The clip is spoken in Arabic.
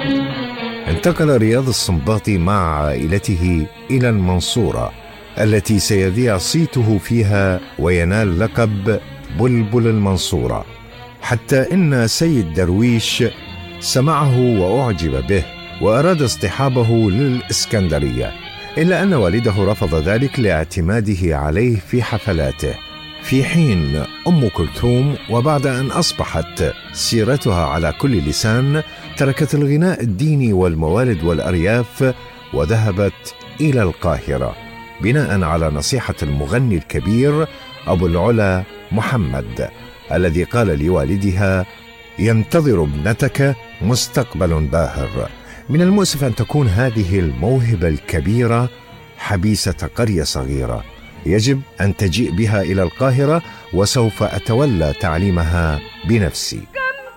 انتقل رياض السنباطي مع عائلته إلى المنصورة التي سيذيع صيته فيها وينال لقب بلبل المنصورة، حتى إن سيد درويش سمعه وأعجب به وأراد اصطحابه للإسكندرية، إلا أن والده رفض ذلك لاعتماده عليه في حفلاته، في حين أم كلثوم وبعد أن أصبحت سيرتها على كل لسان تركت الغناء الديني والموالد والأرياف وذهبت إلى القاهرة بناء على نصيحة المغني الكبير أبو العلا محمد الذي قال لوالدها: ينتظر ابنتك مستقبل باهر. من المؤسف أن تكون هذه الموهبة الكبيرة حبيسة قرية صغيرة، يجب أن تجيء بها إلى القاهرة وسوف أتولى تعليمها بنفسي.